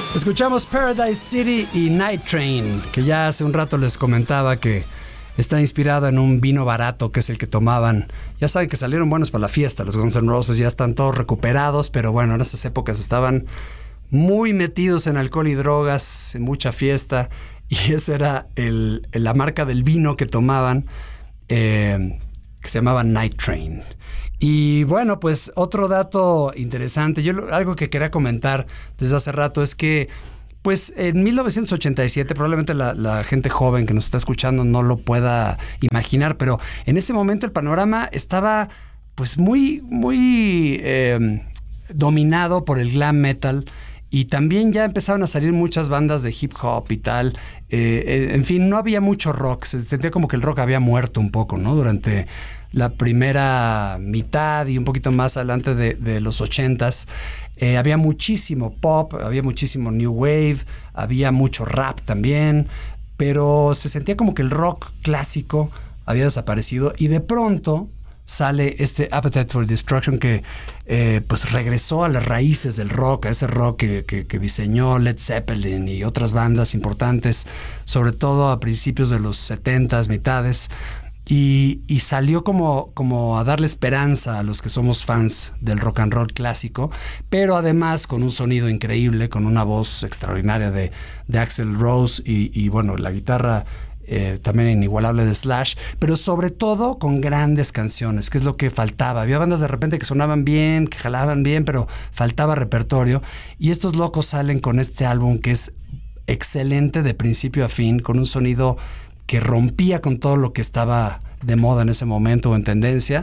Escuchamos Paradise City y Night Train, que ya hace un rato les comentaba que está inspirado en un vino barato que es el que tomaban. Ya saben que salieron buenos para la fiesta, los Guns N' Roses ya están todos recuperados, pero bueno, en esas épocas estaban muy metidos en alcohol y drogas, en mucha fiesta, y esa era la marca del vino que tomaban, que se llamaba Night Train. Y bueno, pues otro dato interesante, algo que quería comentar desde hace rato es que pues en 1987, probablemente la gente joven que nos está escuchando no lo pueda imaginar, pero en ese momento el panorama estaba pues muy dominado por el glam metal. Y también ya empezaban a salir muchas bandas de hip hop y tal. En fin, no había mucho rock. Se sentía como que el rock había muerto un poco, ¿no? Durante la primera mitad y un poquito más adelante de los 80s. Había muchísimo pop, había muchísimo new wave, había mucho rap también. Pero se sentía como que el rock clásico había desaparecido. Y de pronto sale este Appetite for Destruction que pues regresó a las raíces del rock, a ese rock que diseñó Led Zeppelin y otras bandas importantes, sobre todo a principios de los 70s, mitades, y salió como a darle esperanza a los que somos fans del rock and roll clásico, pero además con un sonido increíble, con una voz extraordinaria de Axl Rose y bueno, la guitarra también inigualable de Slash, pero sobre todo con grandes canciones, que es lo que faltaba. Había bandas de repente que sonaban bien, que jalaban bien, pero faltaba repertorio, y estos locos salen con este álbum que es excelente de principio a fin, con un sonido que rompía con todo lo que estaba de moda en ese momento o en tendencia,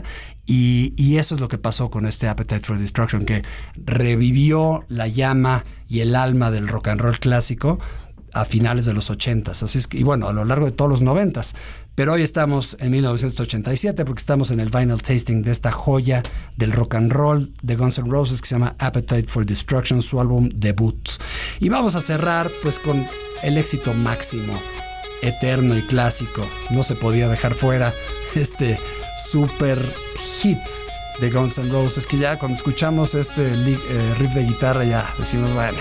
y eso es lo que pasó con este Appetite for Destruction, que revivió la llama y el alma del rock and roll clásico a finales de los 80s, así es que, y bueno, a lo largo de todos los 90s, pero hoy estamos en 1987 porque estamos en el vinyl tasting de esta joya del rock and roll de Guns N' Roses que se llama Appetite for Destruction, su álbum debut. Y vamos a cerrar pues con el éxito máximo, eterno y clásico, no se podía dejar fuera este super hit de Guns N' Roses, que ya cuando escuchamos este riff de guitarra ya decimos, bueno,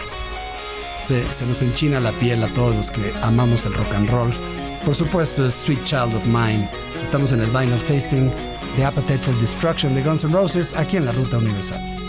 se nos enchina la piel a todos los que amamos el rock and roll. Por supuesto es Sweet Child of Mine. Estamos en el vinyl tasting de Appetite for Destruction de Guns N' Roses aquí en la Ruta Universal.